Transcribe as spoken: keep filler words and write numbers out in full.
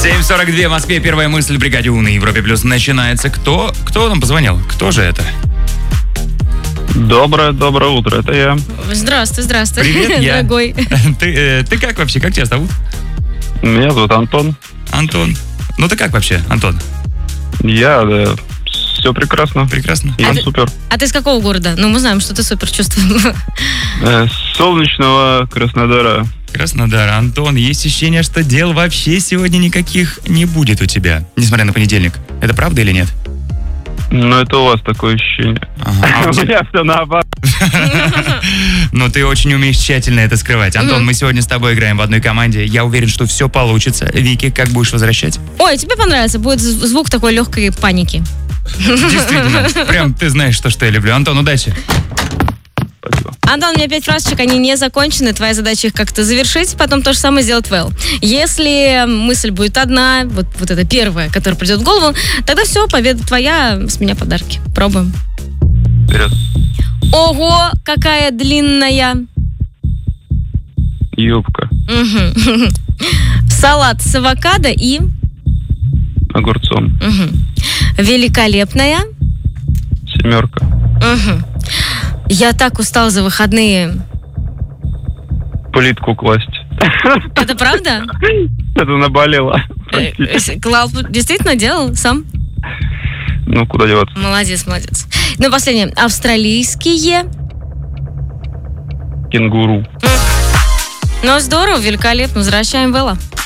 семь сорок два в Москве. Первая мысль в бригаде У на Европе Плюс начинается. Кто, кто нам позвонил? Кто же это? Доброе, доброе утро, это я. Здравствуй, здравствуй, Привет, я. дорогой. Ты, э, ты как вообще? Как тебя зовут? Меня зовут Антон. Антон. Ну ты как вообще, Антон? Я, да, все прекрасно. Прекрасно. Я А ты- супер. А ты из какого города? Ну, мы знаем, что ты супер чувствуешь. Э, с солнечного Краснодара. Краснодар. Антон, есть ощущение, что дел вообще сегодня никаких не будет у тебя, несмотря на понедельник. Это правда или нет? Но это у вас такое ощущение. Ага. А У у тебя- меня все наоборот. Но ты очень умеешь тщательно это скрывать. Антон, Мгм. мы сегодня с тобой играем в одной команде. Я уверен, что все получится. Вики, как будешь возвращать? Ой, тебе понравится. Будет з- звук такой легкой паники. Действительно, прям ты знаешь, что, что я люблю. Антон, удачи. Спасибо. Антон, у меня пять фразочек, они не закончены. Твоя задача их как-то завершить, потом то же самое сделать well. Если мысль будет одна, вот, вот эта первая, которая придет в голову, тогда все, победа твоя, с меня подарки. Пробуем. Вперед. Ого, какая длинная. Юбка. Мгм. Салат с авокадо и... Огурцом. Мгм. Великолепная. Семерка. Мгм. Я так устал за выходные. Плитку класть. Это правда? Это наболело. Э, э, Клал действительно делал сам? Ну, куда деваться? Молодец, молодец. Ну, последнее. Австралийские. Кенгуру. Ну, здорово, великолепно. Возвращаем Белла.